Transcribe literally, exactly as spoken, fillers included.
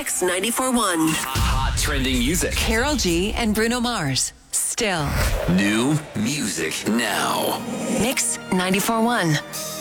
Mix ninety-four point one. Hot trending music. Karol G and Bruno Mars. Still. New music now. Mix ninety-four point one.